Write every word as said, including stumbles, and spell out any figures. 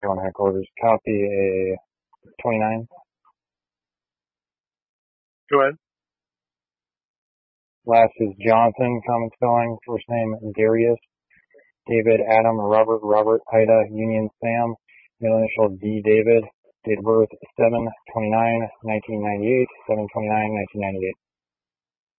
One headquarters. Copy a twenty-nine. Go ahead. Last is Johnson, common spelling. First name Darius. David, Adam, Robert, Robert, Ida, Union, Sam. Middle initial D, David. Date of birth seven twenty-nine nineteen ninety-eight, seven twenty-nine nineteen ninety-eight.